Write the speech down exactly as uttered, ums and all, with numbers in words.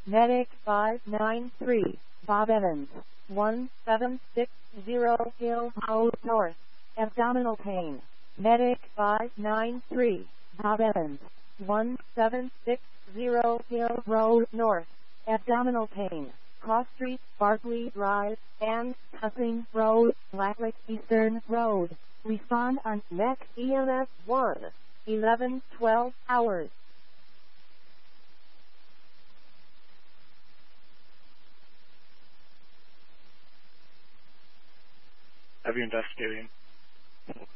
Medic five nine three, Bob Evans, one seven six zero Hill Road North, abdominal pain. Medic five nine three, Bob Evans, one seven six zero Hill Road North, abdominal pain. Cross Street, Barclay Drive, and Cussing Road, Blacklick Eastern Road. Respond on M E C E M S one, eleven twelve hours. Heavy investigating.